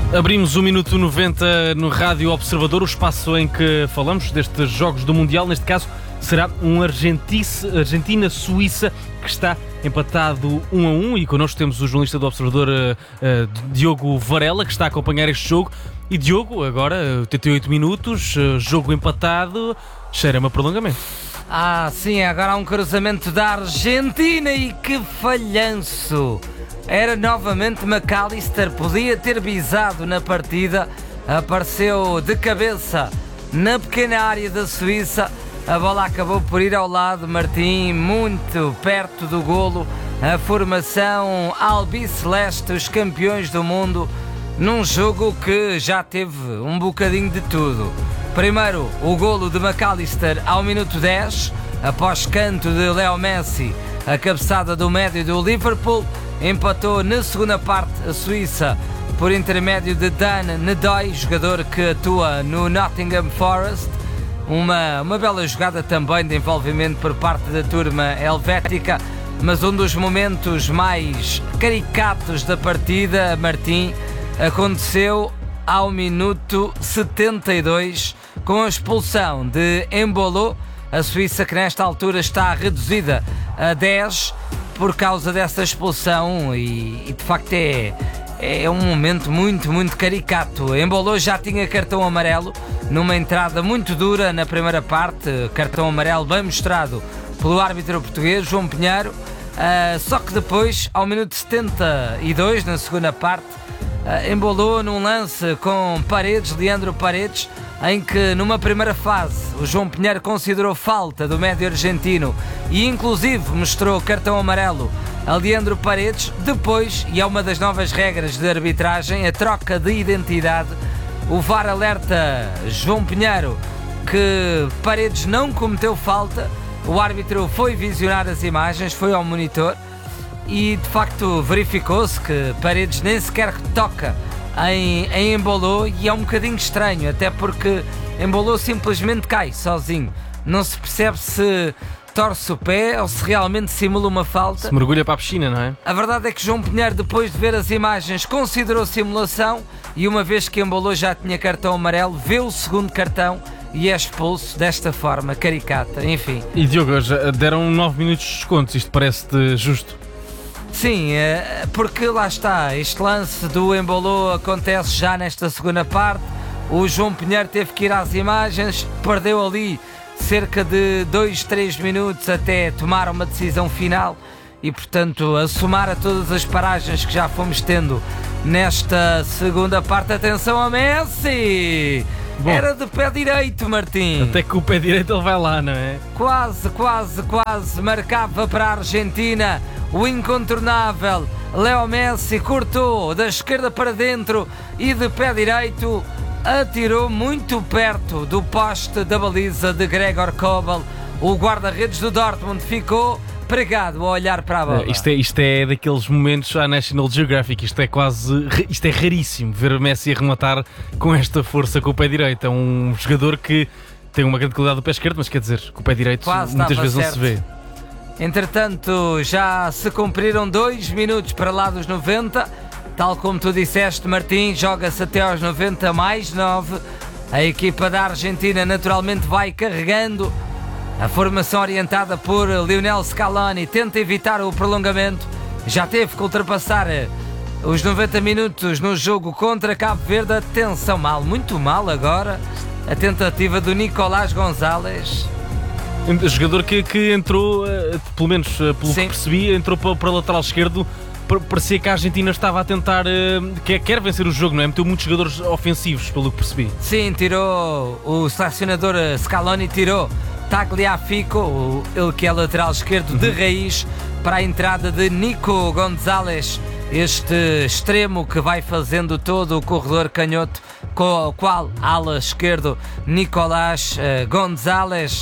Abrimos o Minuto 90 no Rádio Observador, o espaço em que falamos destes Jogos do Mundial. Neste caso será um Argentina-Suíça que está empatado 1-1, e connosco temos o jornalista do Observador, Diogo Varela, que está a acompanhar este jogo. E Diogo, agora 88 minutos, jogo empatado, cheira-me a prolongamento. Sim, agora há um cruzamento da Argentina e que falhanço! Era novamente McAllister, podia ter bisado na partida, apareceu de cabeça na pequena área da Suíça, a bola acabou por ir ao lado, Martim, muito perto do golo, a formação albiceleste, os campeões do mundo, num jogo que já teve um bocadinho de tudo. Primeiro, o golo de McAllister ao minuto 10, após canto de Leo Messi, a cabeçada do médio do Liverpool. Empatou na segunda parte a Suíça por intermédio de Dan Nedói, jogador que atua no Nottingham Forest. Uma bela jogada também de envolvimento por parte da turma helvética, mas um dos momentos mais caricatos da partida, Martim, aconteceu ao minuto 72, com a expulsão de Embolo. A Suíça, que nesta altura está reduzida a 10 por causa dessa expulsão, e de facto é um momento muito caricato. Embolo já tinha cartão amarelo numa entrada muito dura na primeira parte, cartão amarelo bem mostrado pelo árbitro português, João Pinheiro. Só que depois, ao minuto 72, na segunda parte, Embolo num lance com Leandro Paredes, em que numa primeira fase o João Pinheiro considerou falta do médio argentino e inclusive mostrou cartão amarelo a Leandro Paredes. Depois, e é uma das novas regras de arbitragem, a troca de identidade, o VAR alerta João Pinheiro que Paredes não cometeu falta. O árbitro foi visionar as imagens, foi ao monitor e de facto verificou-se que Paredes nem sequer toca em Embolo, e é um bocadinho estranho, até porque Embolo simplesmente cai sozinho. Não se percebe se torce o pé ou se realmente simula uma falta. Se mergulha para a piscina, não é? A verdade é que João Pinheiro, depois de ver as imagens, considerou simulação, e uma vez que Embolo já tinha cartão amarelo, vê o segundo cartão e é expulso desta forma caricata. Enfim. E Diogo, já deram 9 minutos de desconto, isto parece-te justo? Sim, porque lá está, este lance do Embolo acontece já nesta segunda parte. O João Pinheiro teve que ir às imagens, perdeu ali cerca de 2-3 minutos até tomar uma decisão final, e portanto, a somar a todas as paragens que já fomos tendo nesta segunda parte, atenção a Messi! Bom, era de pé direito, Martim. Até que o pé direito ele vai lá, não é? Quase marcava para a Argentina o incontornável Leo Messi, cortou da esquerda para dentro e de pé direito atirou muito perto do poste da baliza de Gregor Kobel. O guarda-redes do Dortmund ficou pregado a olhar para a bola. Isto é daqueles momentos à National Geographic. Isto é raríssimo ver Messi arrematar com esta força com o pé direito. É um jogador que tem uma grande qualidade do pé esquerdo, mas quer dizer, com o pé direito quase muitas vezes certo. Não se vê. Entretanto, já se cumpriram 2 minutos para lá dos 90. Tal como tu disseste, Martim, joga-se até aos 90 mais 9. A equipa da Argentina naturalmente vai carregando. A formação orientada por Lionel Scaloni tenta evitar o prolongamento. Já teve que ultrapassar os 90 minutos no jogo contra Cabo Verde. Atenção, muito mal agora a tentativa do Nicolás Gonzalez. Jogador que entrou, pelo menos pelo que percebi, entrou para o lateral esquerdo. Parecia que a Argentina estava a tentar, quer vencer o jogo, não é? Meteu muitos jogadores ofensivos, pelo que percebi. Sim, tirou o selecionador Scaloni, tirou Tagliafico, ele que é lateral esquerdo de raiz, para a entrada de Nico Gonzalez, este extremo que vai fazendo todo o corredor canhoto, com o qual ala esquerdo Nicolás Gonzalez.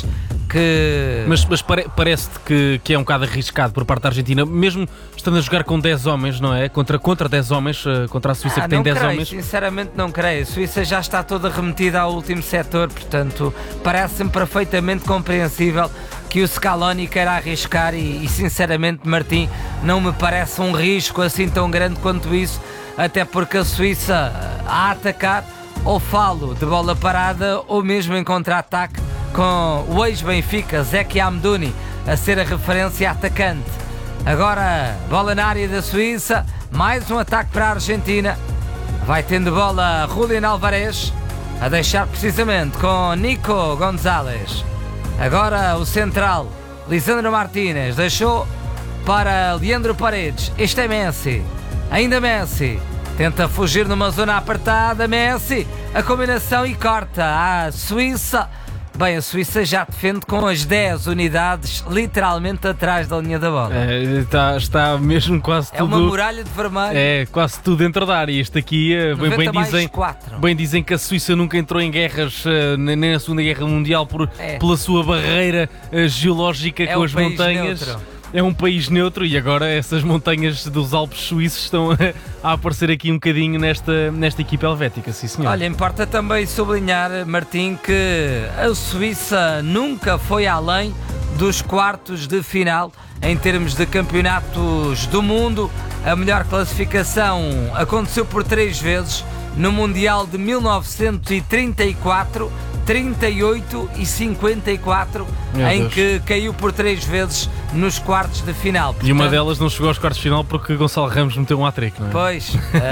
Mas parece-te que é um bocado arriscado por parte da Argentina, mesmo estando a jogar com 10 homens, não é? Contra 10 homens, contra a Suíça que tem 10 homens. Sinceramente não creio. A Suíça já está toda remetida ao último setor, portanto parece-me perfeitamente compreensível que o Scaloni queira arriscar e sinceramente, Martim, não me parece um risco assim tão grande quanto isso. até porque a Suíça a atacar, ou falo de bola parada ou mesmo em contra-ataque, com o ex-Benfica Zeki Amdouni a ser a referência atacante. Agora, bola na área da Suíça, mais um ataque para a Argentina. Vai tendo bola Julián Álvarez, a deixar precisamente com Nico González. Agora o central, Lisandro Martínez, deixou para Leandro Paredes. Este é Messi, ainda Messi. Tenta fugir numa zona apertada, Messi, a combinação e corta a Suíça. Bem, a Suíça já defende com as 10 unidades literalmente atrás da linha da bola. Está mesmo quase tudo... É uma muralha de vermelho. É, quase tudo dentro da área. Isto aqui, bem dizem que a Suíça nunca entrou em guerras, nem na Segunda Guerra Mundial, pela sua barreira geológica com as montanhas. Neutro. É um país neutro e agora essas montanhas dos Alpes suíços estão a aparecer aqui um bocadinho nesta equipa helvética, sim senhor. Olha, importa também sublinhar, Martim, que a Suíça nunca foi além dos quartos de final em termos de campeonatos do mundo. A melhor classificação aconteceu por 3 vezes no Mundial de 1934, 38 e 54, em que caiu por 3 vezes nos quartos de final. Portanto, e uma delas não chegou aos quartos de final porque Gonçalo Ramos meteu um hat-trick, não é? Pois,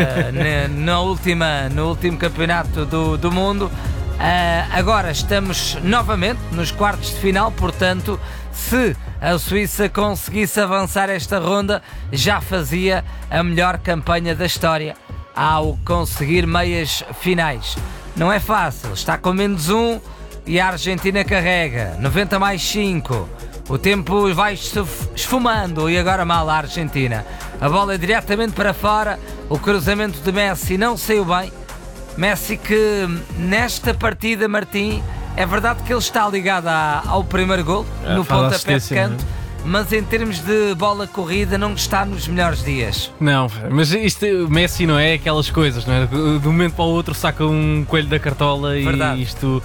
no último campeonato do mundo. Agora estamos novamente nos quartos de final, portanto, se a Suíça conseguisse avançar esta ronda, já fazia a melhor campanha da história ao conseguir meias finais. Não é fácil, está com -1 e a Argentina carrega, 90 mais 5. O tempo vai se esfumando e agora mal a Argentina. A bola é diretamente para fora, o cruzamento de Messi não saiu bem. Messi que nesta partida, Martim, é verdade que ele está ligado ao primeiro gol, no pontapé de canto, mas em termos de bola corrida não está nos melhores dias. Não, mas isto, Messi não é aquelas coisas, não é? De um momento para o outro saca um coelho da cartola. Verdade. E isto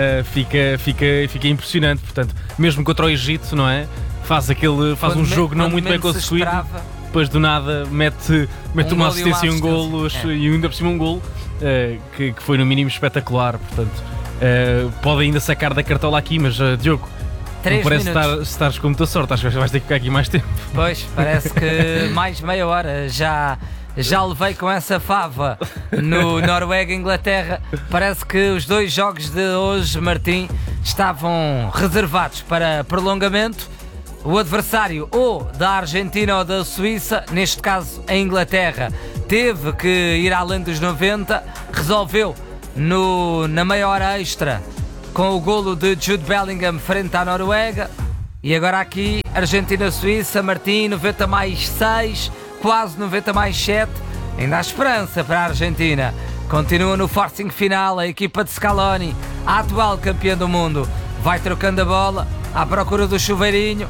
fica impressionante, portanto, mesmo contra o Egito, não é? Faz um jogo não muito bem conseguido, depois do nada mete uma assistência e um golo, e ainda por cima um golo, que foi no mínimo espetacular, portanto, pode ainda sacar da cartola aqui, mas Diogo, não parece estares com muita sorte, acho que vais ter que ficar aqui mais tempo. Pois, parece que mais meia hora já levei com essa fava no Noruega-Inglaterra. Parece que os 2 jogos de hoje, Martim, estavam reservados para prolongamento. O adversário ou da Argentina ou da Suíça, neste caso a Inglaterra, teve que ir além dos 90, resolveu na meia hora extra com o golo de Jude Bellingham frente à Noruega. E agora aqui, Argentina-Suíça, Martim, 90 mais 6, quase 90 mais 7. Ainda há esperança para a Argentina. Continua no forcing final a equipa de Scaloni, a atual campeã do mundo. Vai trocando a bola à procura do chuveirinho.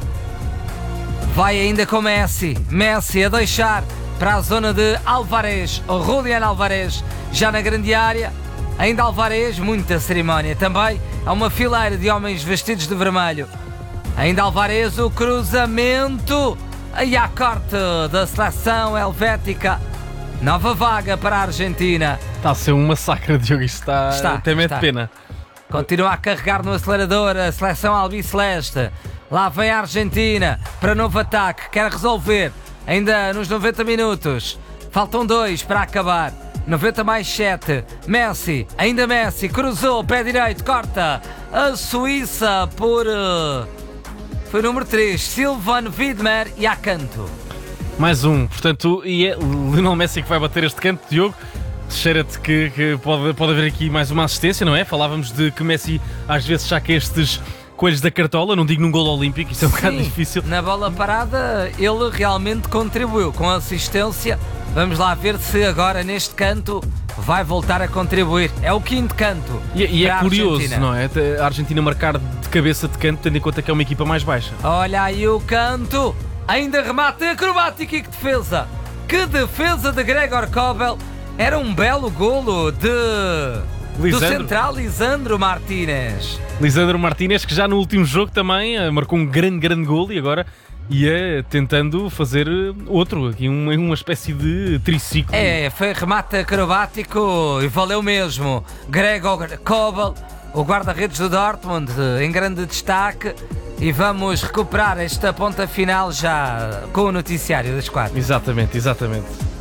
Vai ainda com Messi. Messi a deixar para a zona de Álvarez, o Julián Álvarez, já na grande área. Ainda Álvarez, muita cerimónia também. Há uma fileira de homens vestidos de vermelho. Ainda Álvarez, o cruzamento. Aí há corte da seleção helvética. Nova vaga para a Argentina. Está a ser um massacre, Diogo. Está até mete pena. Continua a carregar no acelerador a seleção albiceleste. Lá vem a Argentina para novo ataque. Quer resolver ainda nos 90 minutos. Faltam 2 para acabar. 90 mais 7, Messi, ainda Messi, cruzou, pé direito, corta, a Suíça por... foi o número 3, Silvan Widmer e a canto. Mais um, portanto, e é Lionel Messi que vai bater este canto, Diogo. Cheira-te que pode haver aqui mais uma assistência, não é? Falávamos de que Messi às vezes saca estes coelhos da cartola, não digo num golo olímpico, isso é um bocado difícil. Na bola parada ele realmente contribuiu com assistência. Vamos lá ver se agora neste canto vai voltar a contribuir. É o 5º canto. E é curioso, não é? A Argentina marcar de cabeça de canto, tendo em conta que é uma equipa mais baixa. Olha aí o canto. Ainda remate acrobático e que defesa. Que defesa de Gregor Kobel. Era um belo golo do central Lisandro Martínez. Lisandro Martínez, que já no último jogo também marcou um grande golo e agora ia tentando fazer outro, aqui uma espécie de triciclo. Foi remate acrobático e valeu mesmo. Gregor Kobel, o guarda-redes do Dortmund, em grande destaque. E vamos recuperar esta ponta final já com o noticiário das 4. Exatamente.